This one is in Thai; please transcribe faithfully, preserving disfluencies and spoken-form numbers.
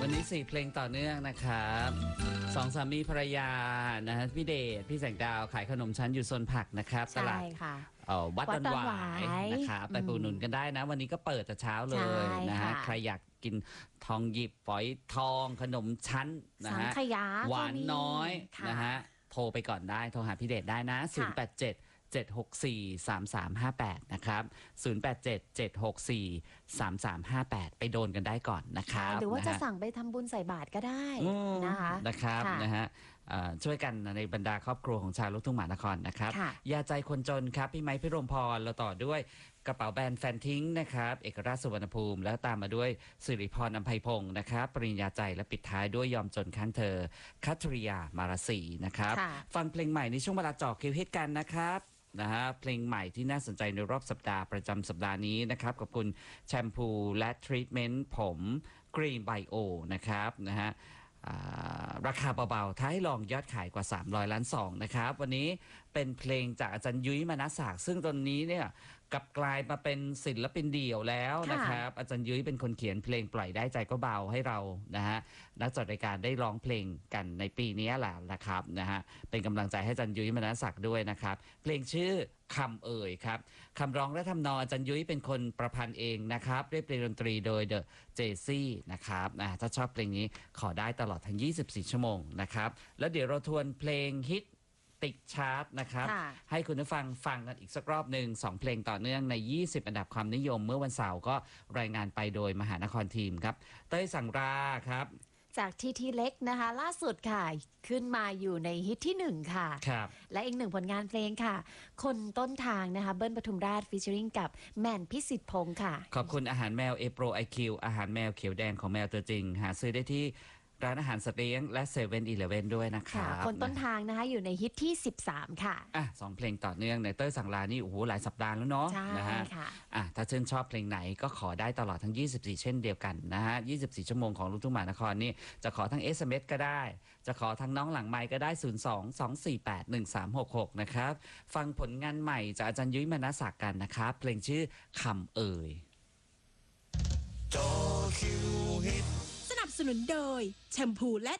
วันนี้สี่เพลงต่อเนื่องนะครับสองสามีภรรยานะฮะพี่เดชพี่แสงดาวขายขนมชั้นอยู่โซนผักนะครับตลาดวัดดอนหวายนะครับไปปูหนุนกันได้นะวันนี้ก็เปิดแต่เช้าเลยนะฮะใครอยากกินทองหยิบฝอยทองขนมชั้นนะฮะหวานน้อยนะฮะโทรไปก่อนได้โทรหาพี่เดชได้นะศูนย์ แปด เจ็ด เจ็ด หก สี่ สาม สาม ห้า แปดนะครับศูนย์ แปด เจ็ด เจ็ด หก สี่ สาม สาม ห้า แปดไปโดนกันได้ก่อนนะครับหรือว่าจะสั่งไปทำบุญใส่บาตรก็ได้นะคะนะครับนะฮะช่วยกันในบรรดาครอบครัวของชาวลูกทุ่งมหานครนะครับยาใจคนจนครับพี่ไม้พิรมพรเราต่อด้วยกระเป๋าแบรนด์แฟนทิ้งนะครับเอกราชสุวรรณภูมิแล้วตามมาด้วยสิริพรอำไพพงศ์นะครับปริญญาใจและปิดท้ายด้วยยอมจนข้างเธอคัทริยามาราศีนะครับฟังเพลงใหม่ในช่วงเวลาเจาะคิวฮิตกันนะครับนะฮะเพลงใหม่ที่น่าสนใจในรอบสัปดาห์ประจำสัปดาห์นี้นะครับกับคุณแชมพูและทรีทเมนต์ผมกรีนไบโอนะครับนะฮะราคาเบาๆท้ายลองยอดขายกว่าสามร้อยล้านสองนะครับวันนี้เป็นเพลงจากอาจารย์ยุ้ยมนัสศักดิ์ซึ่งตอนนี้เนี่ยกลับกลายมาเป็นศิลปินเดี่ยวแล้วนะครับอาจารย์ยุ้ยเป็นคนเขียนเพลงปล่อยได้ใจก็เบาให้เรานะฮะนักจัดรายการได้ร้องเพลงกันในปีนี้แหละนะครับนะฮะเป็นกำลังใจให้อาจารย์ยุ้ยมนัสศักดิ์ด้วยนะครับเพลงชื่อคำเอ่ยครับคำร้องและทำนองอาจารย์ยุ้ยเป็นคนประพันธ์เองนะครับเรียบเรียงดนตรีโดยเดอะเจซี่นะครับนะถ้าชอบเพลงนี้ขอได้ตลอดทั้งยี่สิบสี่ชั่วโมงนะครับแล้วเดี๋ยวเราทวนเพลงฮิตติดชาร์ตนะครับให้คุณผู้ฟังฟังกันอีกสักรอบหนึ่งสองเพลงต่อเนื่องในยี่สิบอันดับความนิยมเมื่อวันเสาร์ก็รายงานไปโดยมหานครทีมครับเต้ยสังราครับจากทีทีเล็กนะคะล่าสุดค่ะขึ้นมาอยู่ในฮิตที่หนึ่งค่ะครับและอีกหนึ่งผลงานเพลงค่ะคนต้นทางนะคะเบิ้ลปทุมราชฟีเจอริงกับแมนพิสิทธิ์พงศ์ค่ะขอบคุณอาหารแมวเอโปรไอคิวอาหารแมวเขียวแดงของแมวตัวจริงหาซื้อได้ที่ร้านอาหารสัตว์เลี้ยงและเซเว่นอีเลฟเว่นด้วยนะครับคนต้นทางนะคะอยู่ในฮิตที่สิบสามค่ะอ่ะสองเพลงต่อเนื่องในเต้ยสังรานี่โอ้โหหลายสัปดาห์แล้วเนาะนะฮะอ่ะถ้าชื่นชอบเพลงไหนก็ขอได้ตลอดทั้งยี่สิบสี่เช่นเดียวกันนะฮะยี่สิบสี่ชั่วโมงของลูกทุ่งมหานครนี่จะขอทั้ง เอส เอ็ม เอส ก็ได้จะขอทั้งน้องหลังไมค์ก็ได้ศูนย์ สอง สอง สี่ แปด หนึ่ง สาม หก หกนะครับฟังผลงานใหม่จากอาจารย์ยุ้ยมนัสศักดิ์กันนะครับเพลงชื่อคำเอ่ยสนับสนุนโดยแชมพูและ